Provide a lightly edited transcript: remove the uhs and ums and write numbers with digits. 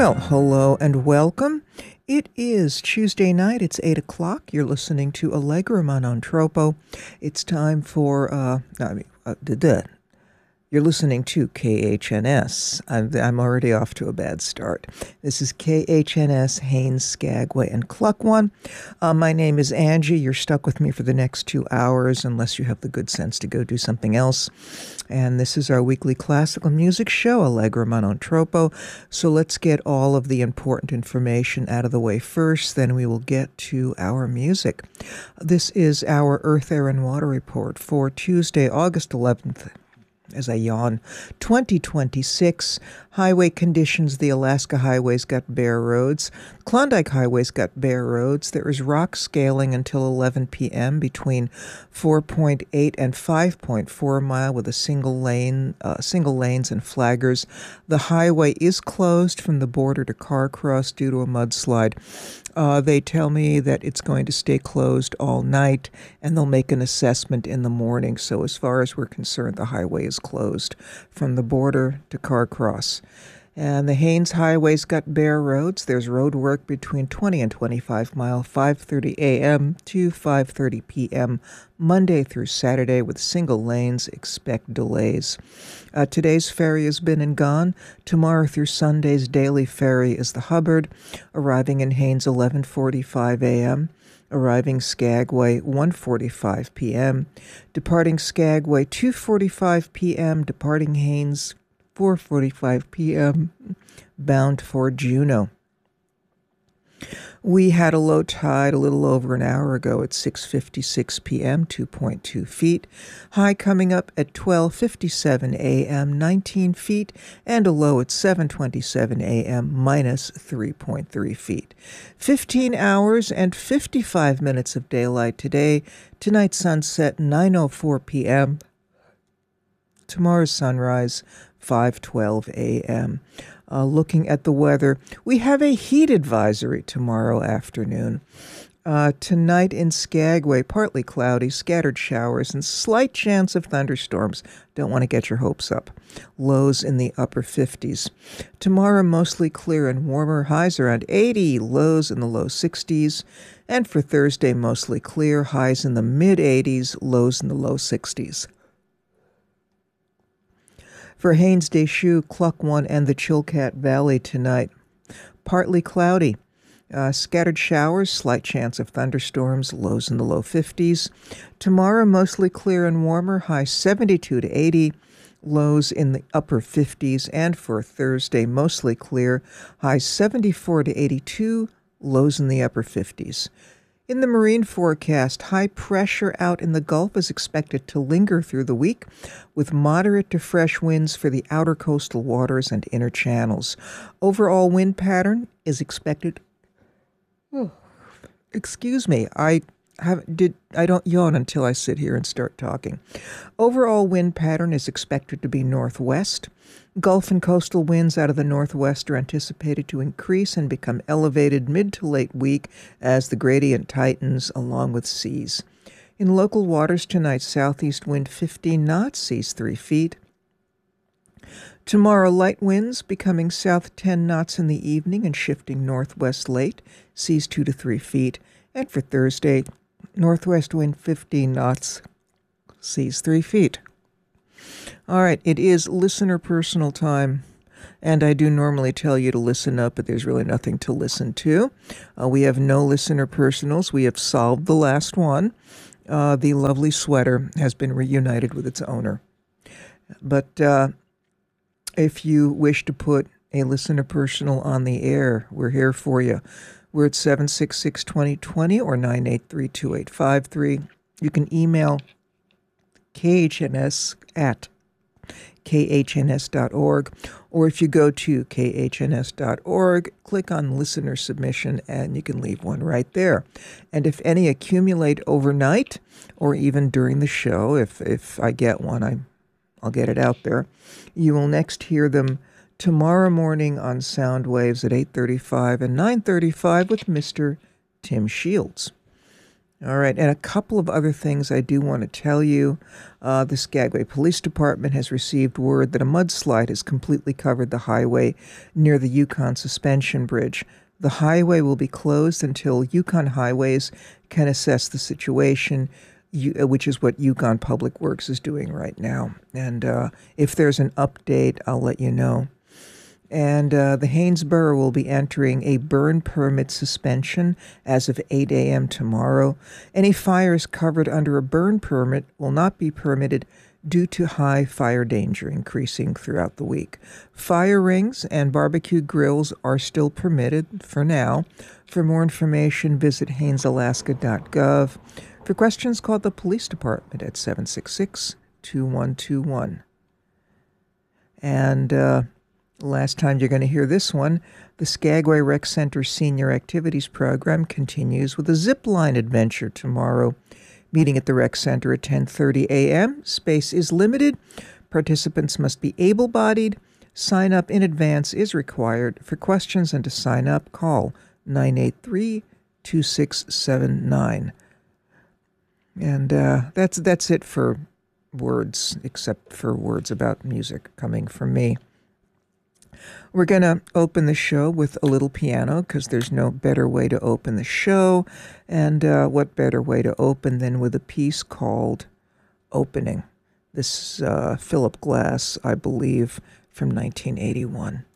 Well, hello and welcome. It is Tuesday night. It's 8 o'clock. You're listening to Allegra Monotropo. It's time for, You're listening to KHNS. I'm already off to a bad start. This is KHNS, Haines, Skagway, and Cluck-One. My name is Angie. You're stuck with me for the next 2 hours unless you have the good sense to go do something else. And this is our weekly classical music show, Allegra Monotropo. So let's get all of the important information out of the way first, then we will get to our music. This is our Earth, Air, and Water report for Tuesday, August 11th. As I yawn, 2026, highway conditions. The Alaska highways got bare roads. Klondike highways got bare roads. There is rock scaling until 11 p.m. between 4.8 and 5.4 mile with single lanes and flaggers. The highway is closed from the border to Carcross due to a mudslide. They tell me that it's going to stay closed all night, and they'll make an assessment in the morning. So as far as we're concerned, the highway is closed from the border to Carcross. And the Haines highways got bare roads. There's road work between 20 and 25 mile, 5:30 a.m. to 5:30 p.m., Monday through Saturday with single lanes. Expect delays. Today's ferry has been and gone. Tomorrow through Sunday's daily ferry is the Hubbard, arriving in Haines 11:45 a.m., arriving Skagway 1:45 p.m., departing Skagway 2:45 p.m., departing Haines 4:45 p.m., bound for Juneau. We had a low tide a little over an hour ago at 6:56 p.m., 2.2 feet. High coming up at 12:57 a.m., 19 feet, and a low at 7:27 a.m., minus 3.3 feet. 15 hours and 55 minutes of daylight today. Tonight's sunset, 9:04 p.m. Tomorrow's sunrise, 5:12 a.m. Looking at the weather, we have a heat advisory tomorrow afternoon. Tonight in Skagway, partly cloudy, scattered showers, and slight chance of thunderstorms. Don't want to get your hopes up. Lows in the upper 50s. Tomorrow, mostly clear and warmer, highs around 80, lows in the low 60s. And for Thursday, mostly clear, highs in the mid-80s, lows in the low 60s. For Haines-Deschutes, Cluck-One, and the Chilkat Valley tonight, partly cloudy. Scattered showers, slight chance of thunderstorms, lows in the low 50s. Tomorrow, mostly clear and warmer, high 72 to 80, lows in the upper 50s. And for Thursday, mostly clear, high 74 to 82, lows in the upper 50s. In the marine forecast, high pressure out in the Gulf is expected to linger through the week, with moderate to fresh winds for the outer coastal waters and inner channels. Overall wind pattern is expected. Excuse me, I don't yawn until I sit here and start talking. Overall wind pattern is expected to be northwest. Gulf and coastal winds out of the northwest are anticipated to increase and become elevated mid to late week as the gradient tightens along with seas. In local waters tonight, southeast wind 15 knots, seas 3 feet. Tomorrow, light winds becoming south 10 knots in the evening and shifting northwest late, seas 2 to 3 feet. And for Thursday, northwest wind 15 knots, seas 3 feet. All right, it is listener personal time, and I do normally tell you to listen up, but there's really nothing to listen to. We have no listener personals. We have solved the last one. The lovely sweater has been reunited with its owner. But if you wish to put a listener personal on the air, we're here for you. We're at 766-2020 or 983-2853. You can email KHNS at khns.org, or if you go to khns.org, click on listener submission and you can leave one right there. And if any accumulate overnight or even during the show, if I get one, I'll get it out there. You will next hear them tomorrow morning on sound waves at 8:35 and 9:35 with Mr. Tim Shields. All right, and a couple of other things I do want to tell you. The Skagway Police Department has received word that a mudslide has completely covered the highway near the Yukon Suspension Bridge. The highway will be closed until Yukon Highways can assess the situation, which is what Yukon Public Works is doing right now. And if there's an update, I'll let you know. And the Haines Borough will be entering a burn permit suspension as of 8 a.m. tomorrow. Any fires covered under a burn permit will not be permitted due to high fire danger increasing throughout the week. Fire rings and barbecue grills are still permitted for now. For more information, visit hainesalaska.gov. For questions, call the police department at 766-2121. And last time you're going to hear this one, the Skagway Rec Center Senior Activities Program continues with a zip line adventure tomorrow. Meeting at the Rec Center at 10:30 a.m. Space is limited. Participants must be able-bodied. Sign up in advance is required. For questions and to sign up, call 983-2679. And that's it for words, except for words about music coming from me. We're going to open the show with a little piano because there's no better way to open the show. And what better way to open than with a piece called Opening. This Philip Glass, I believe, from 1981.